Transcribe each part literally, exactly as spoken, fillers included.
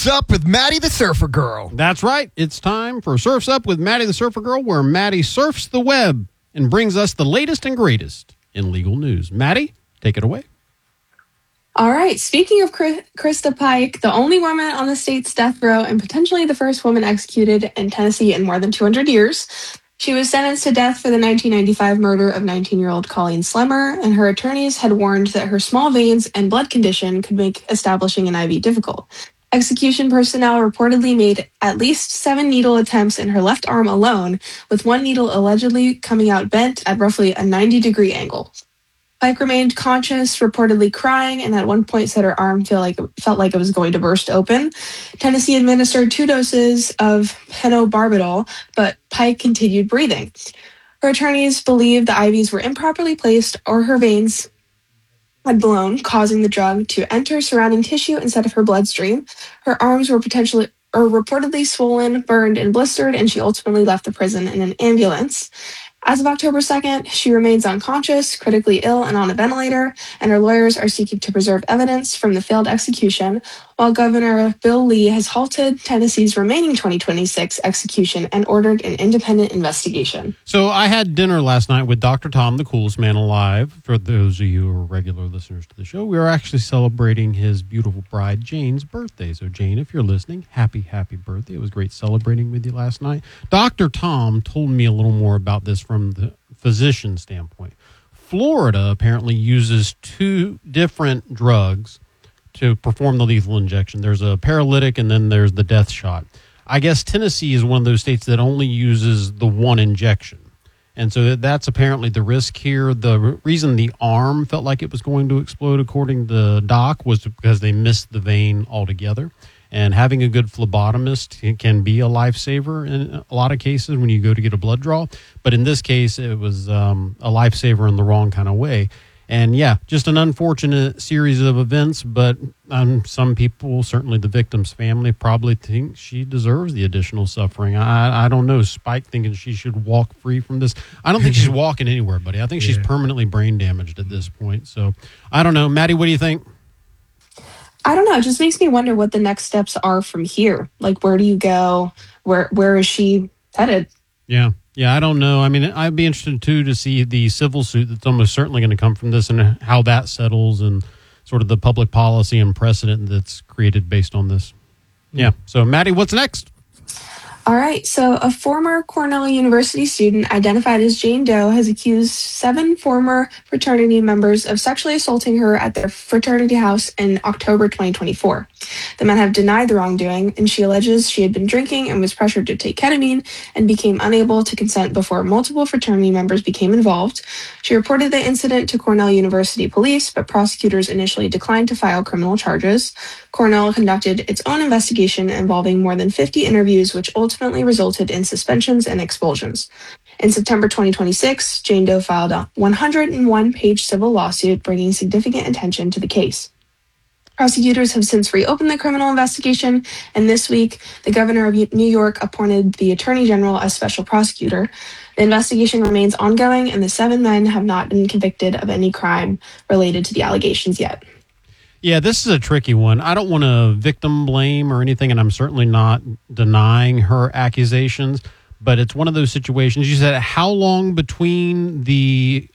Surf's Up with Maddie the Surfer Girl. That's right. It's time for Surf's Up with Maddie the Surfer Girl, where Maddie surfs the web and brings us the latest and greatest in legal news. Maddie, take it away. All right. Speaking of Krista Pike, the only woman on the state's death row and potentially the first woman executed in Tennessee in more than two hundred years, she was sentenced to death for the nineteen ninety-five murder of nineteen-year-old Colleen Slemmer, and her attorneys had warned that her small veins and blood condition could make establishing an I V difficult. Execution personnel reportedly made at least seven needle attempts in her left arm alone, with one needle allegedly coming out bent at roughly a ninety-degree angle. Pike remained conscious, reportedly crying, and at one point said her arm feel like, felt like it was going to burst open. Tennessee administered two doses of pentobarbital, but Pike continued breathing. Her attorneys believe the I Vs were improperly placed or her veins had blown, causing the drug to enter surrounding tissue instead of her bloodstream. Her arms were potentially or reportedly swollen, burned, and blistered, and she ultimately left the prison in an ambulance. As of October second, she remains unconscious, critically ill, and on a ventilator, and her lawyers are seeking to preserve evidence from the failed execution, while Governor Bill Lee has halted Tennessee's remaining twenty twenty-six execution and ordered an independent investigation. So I had dinner last night with Doctor Tom, the coolest man alive. For those of you who are regular listeners to the show, we were actually celebrating his beautiful bride, Jane's birthday. So Jane, if you're listening, happy, happy birthday. It was great celebrating with you last night. Doctor Tom told me a little more about this from From the physician standpoint. Florida apparently uses two different drugs to perform the lethal injection. There's a paralytic and then there's the death shot. I guess Tennessee is one of those states that only uses the one injection. And so that's apparently the risk here. The reason the arm felt like it was going to explode, according to Doc, was because they missed the vein altogether. And having a good phlebotomist can be a lifesaver in a lot of cases when you go to get a blood draw. But in this case, it was um, a lifesaver in the wrong kind of way. And yeah, just an unfortunate series of events. But um, some people, certainly the victim's family, probably think she deserves the additional suffering. I, I don't know. Spike thinking she should walk free from this. I don't think she's walking anywhere, buddy. I think yeah. she's permanently brain damaged at this point. So I don't know. Maddie, what do you think? I don't know. It just makes me wonder what the next steps are from here. Like, where do you go? Where Where is she headed? Yeah. Yeah, I don't know. I mean, I'd be interested, too, to see the civil suit that's almost certainly going to come from this and how that settles and sort of the public policy and precedent that's created based on this. Yeah. So, Maddie, what's next? All right, so a former Cornell University student identified as Jane Doe has accused seven former fraternity members of sexually assaulting her at their fraternity house in October twenty twenty-four. The men have denied the wrongdoing, and she alleges she had been drinking and was pressured to take ketamine and became unable to consent before multiple fraternity members became involved. She reported the incident to Cornell University police, but prosecutors initially declined to file criminal charges. Cornell conducted its own investigation involving more than fifty interviews, which ultimately ultimately resulted in suspensions and expulsions. In September twenty twenty-six, Jane Doe filed a one hundred one page civil lawsuit bringing significant attention to the case. Prosecutors have since reopened the criminal investigation, and this week, the governor of New York appointed the attorney general as special prosecutor. The investigation remains ongoing, and the seven men have not been convicted of any crime related to the allegations yet. Yeah, this is a tricky one. I don't want to victim blame or anything, and I'm certainly not denying her accusations, but it's one of those situations. You said how long between the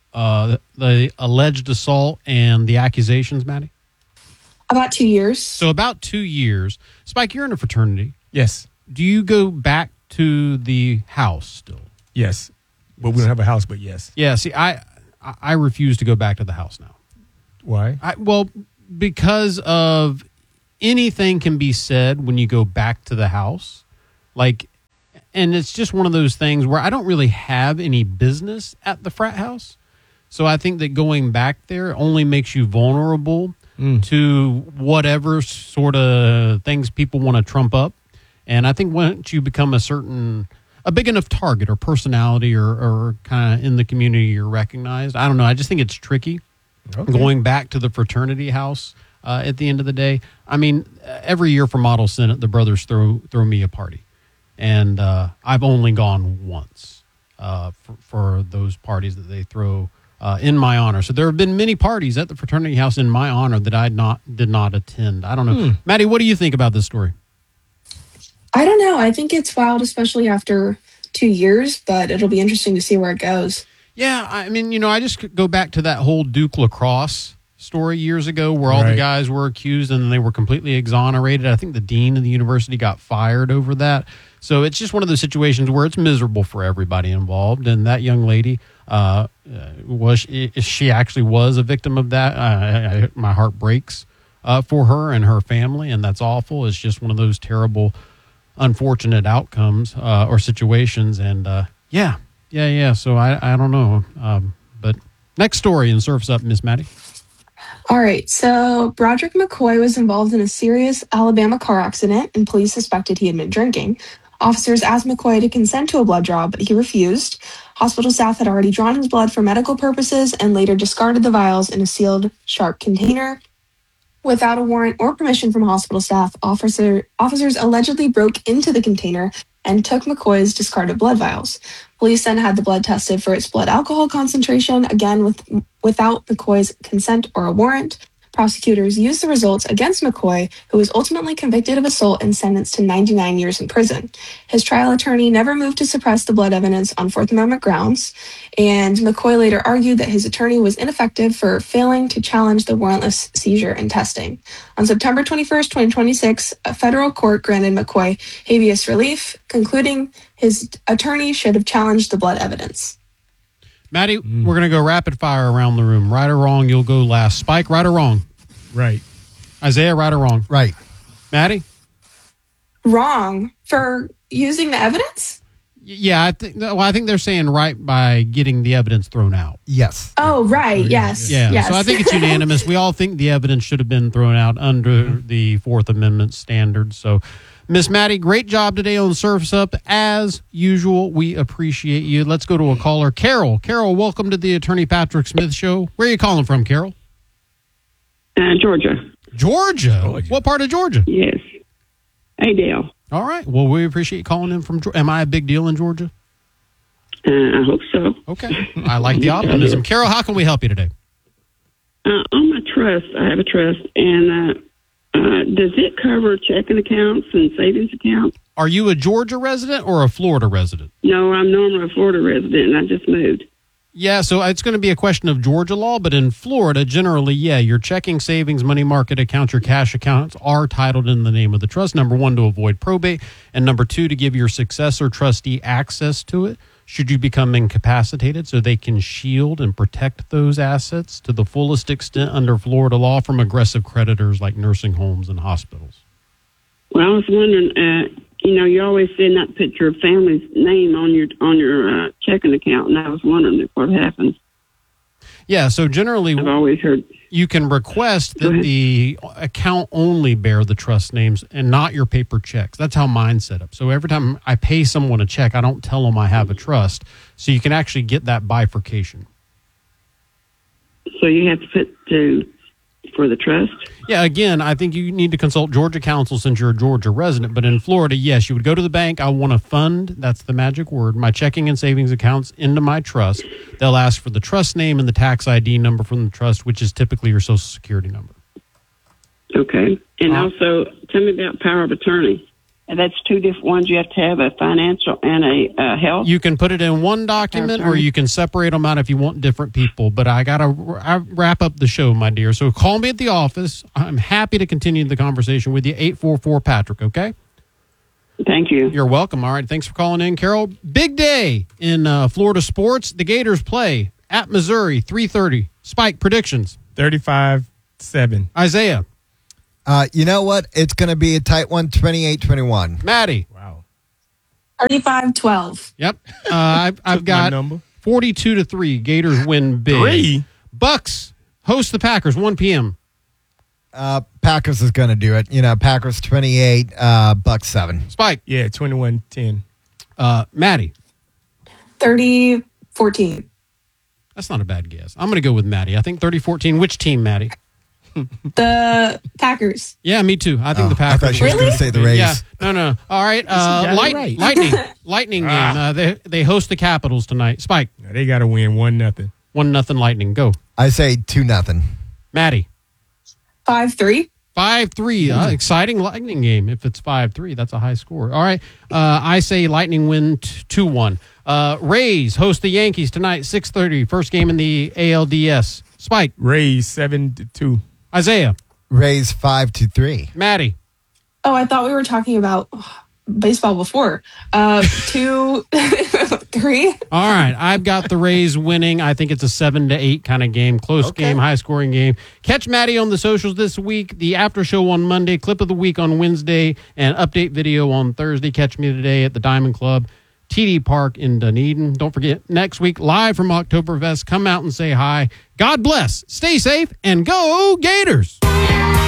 uh, the alleged assault and the accusations, Maddie? About two years. So about two years. Spike, you're in a fraternity. Yes. Do you go back to the house still? Yes. Well, we don't have a house, but yes. Yeah, see, I I refuse to go back to the house now. Why? I, well, because of anything can be said when you go back to the house. Like, and it's just one of those things where I don't really have any business at the frat house. So I think that going back there only makes you vulnerable mm. to whatever sort of things people want to trump up. And I think once you become a certain, a big enough target or personality or, or kind of in the community, you're recognized. I don't know. I just think it's tricky. Okay. Going back to the fraternity house uh, at the end of the day. I mean, every year for Model Senate, the brothers throw throw me a party. And uh, I've only gone once uh, for, for those parties that they throw uh, in my honor. So there have been many parties at the fraternity house in my honor that I not did not attend. I don't know. Hmm. Maddie, what do you think about this story? I don't know. I think it's wild, especially after two years, but it'll be interesting to see where it goes. Yeah, I mean, you know, I just go back to that whole Duke lacrosse story years ago where all right. the guys were accused and they were completely exonerated. I think the dean of the university got fired over that. So it's just one of those situations where it's miserable for everybody involved. And that young lady, uh, was she actually was a victim of that? I, I, my heart breaks uh, for her and her family, and that's awful. It's just one of those terrible, unfortunate outcomes uh, or situations. And uh, yeah, yeah, yeah. So I, I don't know. Um, but next story in Surf's Up, Miss Maddie. All right, so Broderick McCoy was involved in a serious Alabama car accident, and police suspected he had been drinking. Officers asked McCoy to consent to a blood draw, but he refused. Hospital staff had already drawn his blood for medical purposes and later discarded the vials in a sealed, sharp container. Without a warrant or permission from hospital staff, officer, officers allegedly broke into the container and took McCoy's discarded blood vials. Police then had the blood tested for its blood alcohol concentration, again with without McCoy's consent or a warrant. Prosecutors used the results against McCoy, who was ultimately convicted of assault and sentenced to ninety-nine years in prison. His trial attorney never moved to suppress the blood evidence on Fourth Amendment grounds, and McCoy later argued that his attorney was ineffective for failing to challenge the warrantless seizure and testing. On September twenty-first, twenty twenty-six, a federal court granted McCoy habeas relief, concluding his attorney should have challenged the blood evidence. Maddie, mm. we're going to go rapid fire around the room. Right or wrong, you'll go last. Spike, right or wrong? Right. Isaiah, right or wrong? Right. Maddie? Wrong. For using the evidence? Yeah, I think. Well, I think they're saying right by getting the evidence thrown out. Yes. Oh, right. Yes. Yeah. Yes. So I think it's unanimous. We all think the evidence should have been thrown out under mm-hmm. the Fourth Amendment standards. So, Miss Maddie, great job today on Surf's Up. As usual, we appreciate you. Let's go to a caller. Carol. Carol, welcome to the Attorney Patrick Smith Show. Where are you calling from, Carol? Uh, Georgia. Georgia? Georgia. What part of Georgia? Yes. Adel. All right. Well, we appreciate you calling in from Georgia. Am I a big deal in Georgia? Uh, I hope so. Okay. I like the optimism. Carol, how can we help you today? Uh, on my trust, I have a trust, and uh, uh, does it cover checking accounts and savings accounts? Are you a Georgia resident or a Florida resident? No, I'm normally a Florida resident, and I just moved. Yeah, so it's going to be a question of Georgia law, but in Florida, generally, yeah, your checking, savings, money market accounts, your cash accounts are titled in the name of the trust. Number one, to avoid probate, and number two, to give your successor trustee access to it should you become incapacitated, so they can shield and protect those assets to the fullest extent under Florida law from aggressive creditors like nursing homes and hospitals. Well, I was wondering, uh, you know, you always say not to put your family's name on your on your uh, checking account, and I was wondering what happens. Yeah, so generally, I've always heard you can request that the account only bear the trust names and not your paper checks. That's how mine's set up. So every time I pay someone a check, I don't tell them I have a trust. So you can actually get that bifurcation. So you have to put to for the trust? Yeah, again, I think you need to consult Georgia counsel since you're a Georgia resident. But in Florida, yes, you would go to the bank. I want to fund, that's the magic word, my checking and savings accounts into my trust. They'll ask for the trust name and the tax I D number from the trust, which is typically your Social Security number. Okay. And Uh, also, tell me about power of attorney. And that's two different ones. You have to have a financial and a uh, health. You can put it in one document or you can separate them out if you want different people. But I got to wrap up the show, my dear. So call me at the office. I'm happy to continue the conversation with you. eight four four Patrick, okay? Thank you. You're welcome. All right. Thanks for calling in, Carol. Big day in uh, Florida sports. The Gators play at Missouri, three thirty. Spike, predictions. thirty-five seven. Isaiah. Uh, you know what? It's going to be a tight one, twenty-eight twenty-one. Maddie. Wow. thirty-five twelve. Yep. Uh, I've, I've got number. forty-two to three. Gators win big. Three? Bucks host the Packers, one p.m. Uh, Packers is going to do it. You know, Packers twenty-eight, uh, Bucks seven. Spike. Yeah, twenty-one ten. Uh, Maddie. thirty fourteen. That's not a bad guess. I'm going to go with Maddie. I think thirty fourteen. Which team, Maddie? The Packers. Yeah, me too. I think Oh, the Packers. I thought she was Really? going to say the Rays. Yeah, no, no. All right, uh, got it light, right. lightning, lightning game. Uh, they they host the Capitals tonight. Spike, They got to win one nothing. One nothing Lightning. Go. I say two nothing. Maddie. five three. five three. Uh, exciting Lightning game. If it's five three, that's a high score. All right. Uh, I say Lightning win two one. Uh, Rays host the Yankees tonight, six thirty. First game in the A L D S. Spike. Rays seven to two. Isaiah. Rays five to three. Maddie. Oh, I thought we were talking about oh, baseball before. Uh, two, three. All right. I've got the Rays winning. I think it's a seven to eight kind of game. Close Okay. game, high scoring game. Catch Maddie on the socials this week. The after show on Monday, clip of the week on Wednesday, and update video on Thursday. Catch me today at the Diamond Club, T D Park in Dunedin. Don't forget, next week, live from Oktoberfest. Come out and say hi. God bless. Stay safe and go Gators.